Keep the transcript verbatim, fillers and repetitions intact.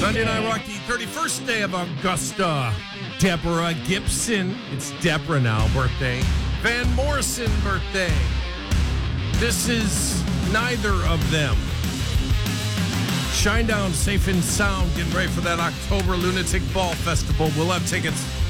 ninety-nine Rocky, thirty-first day of Augusta. Deborah Gibson. It's Deborah now, birthday. Van Morrison, birthday. This is neither of them. Shinedown, safe and sound, getting ready for that October Lunatic Ball Festival. We'll have tickets